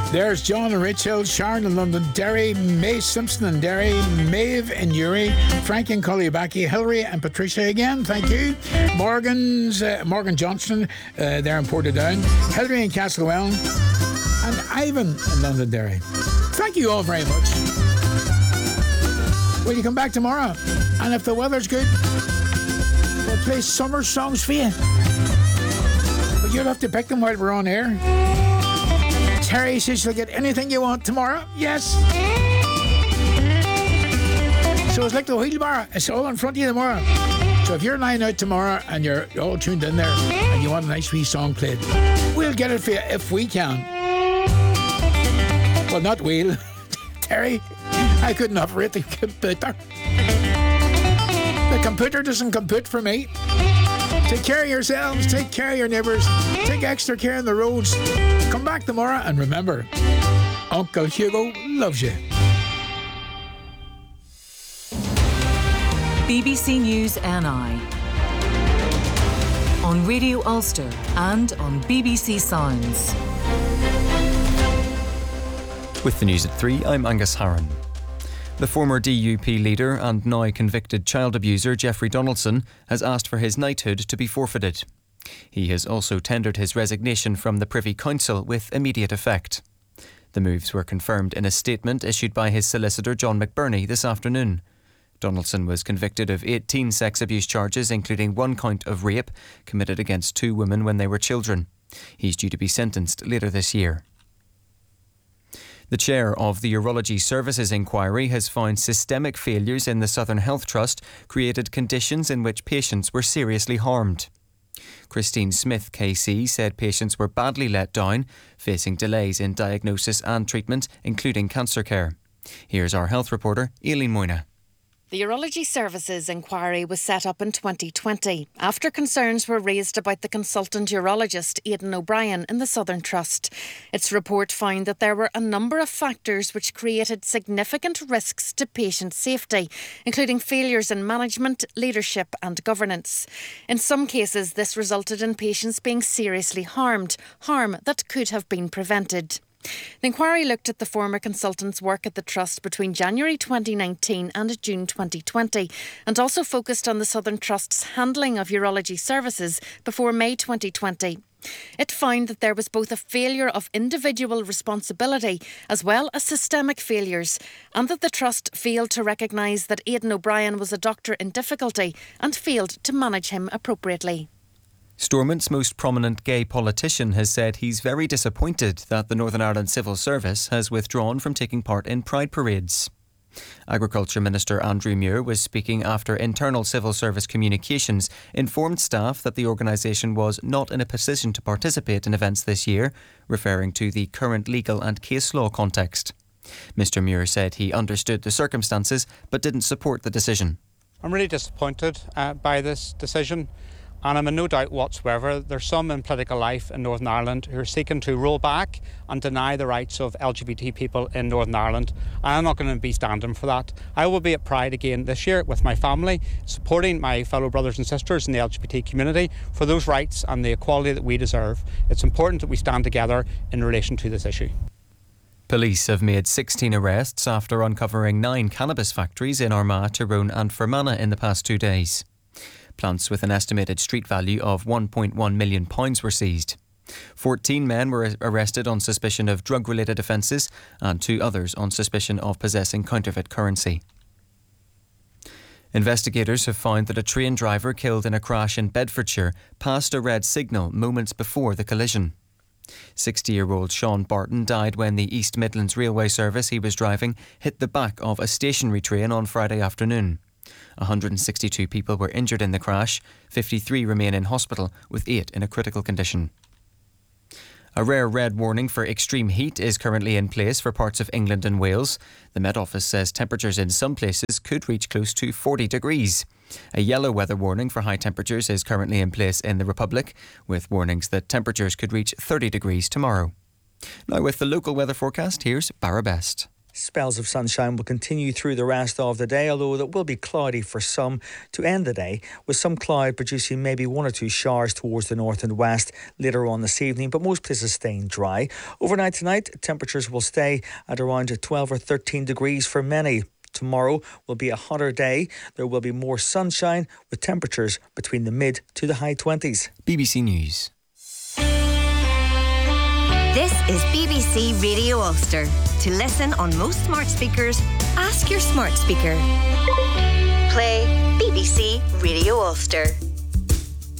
There's John and Rachel, Sharon in Londonderry, May Simpson in Derry, Maeve in Uri, Frank in Collybackie, Hilary and Patricia again, thank you. Morgan Johnston, there in Portadown, Hilary in Castlewellan, and Ivan in Londonderry. Thank you all very much. Will you come back tomorrow? And if the weather's good, we'll play summer songs for you. But you'll have to pick them while we're on air. Terry says you'll get anything you want tomorrow. Yes. So it's like the wheelbarrow. It's all in front of you tomorrow. So if you're lying out tomorrow and you're all tuned in there and you want a nice wee song played, we'll get it for you if we can. Well, not we'll. Terry, I couldn't operate the computer. The computer doesn't compute for me. Take care of yourselves, take care of your neighbours, take extra care on the roads. Come back tomorrow and remember, Uncle Hugo loves you. BBC News NI on Radio Ulster and on BBC Sounds. With the news at 3, I'm Angus Harron. The former DUP leader and now convicted child abuser Jeffrey Donaldson has asked for his knighthood to be forfeited. He has also tendered his resignation from the Privy Council with immediate effect. The moves were confirmed in a statement issued by his solicitor John McBurney this afternoon. Donaldson was convicted of 18 sex abuse charges, including 1 count of rape committed against 2 women when they were children. He's due to be sentenced later this year. The chair of the Urology Services Inquiry has found systemic failures in the Southern Health Trust created conditions in which patients were seriously harmed. Christine Smith KC said patients were badly let down, facing delays in diagnosis and treatment, including cancer care. Here's our health reporter, Aileen Moyna. The Urology Services Inquiry was set up in 2020 after concerns were raised about the consultant urologist Aidan O'Brien in the Southern Trust. Its report found that there were a number of factors which created significant risks to patient safety, including failures in management, leadership and governance. In some cases, this resulted in patients being seriously harmed, harm that could have been prevented. The inquiry looked at the former consultant's work at the Trust between January 2019 and June 2020 and also focused on the Southern Trust's handling of urology services before May 2020. It found that there was both a failure of individual responsibility as well as systemic failures, and that the Trust failed to recognise that Aidan O'Brien was a doctor in difficulty and failed to manage him appropriately. Stormont's most prominent gay politician has said he's very disappointed that the Northern Ireland Civil Service has withdrawn from taking part in pride parades. Agriculture Minister Andrew Muir was speaking after internal civil service communications informed staff that the organisation was not in a position to participate in events this year, referring to the current legal and case law context. Mr Muir said he understood the circumstances but didn't support the decision. I'm really disappointed by this decision. And I'm in no doubt whatsoever there's some in political life in Northern Ireland who are seeking to roll back and deny the rights of LGBT people in Northern Ireland. And I'm not going to be standing for that. I will be at Pride again this year with my family, supporting my fellow brothers and sisters in the LGBT community for those rights and the equality that we deserve. It's important that we stand together in relation to this issue. Police have made 16 arrests after uncovering 9 cannabis factories in Armagh, Tyrone and Fermanagh in the past 2 days. Plants with an estimated street value of £1.1 million were seized. 14 men were arrested on suspicion of drug-related offences and 2 others on suspicion of possessing counterfeit currency. Investigators have found that a train driver killed in a crash in Bedfordshire passed a red signal moments before the collision. 60-year-old Sean Barton died when the East Midlands Railway service he was driving hit the back of a stationary train on Friday afternoon. 162 people were injured in the crash, 53 remain in hospital, with 8 in a critical condition. A rare red warning for extreme heat is currently in place for parts of England and Wales. The Met Office says temperatures in some places could reach close to 40 degrees. A yellow weather warning for high temperatures is currently in place in the Republic, with warnings that temperatures could reach 30 degrees tomorrow. Now with the local weather forecast, here's Barra Best. Spells of sunshine will continue through the rest of the day, although it will be cloudy for some to end the day, with some cloud producing maybe 1 or 2 showers towards the north and west later on this evening, but most places staying dry. Overnight tonight, temperatures will stay at around 12 or 13 degrees for many. Tomorrow will be a hotter day. There will be more sunshine with temperatures between the mid to the high 20s. BBC News. This is BBC Radio Ulster. To listen on most smart speakers, ask your smart speaker. Play BBC Radio Ulster.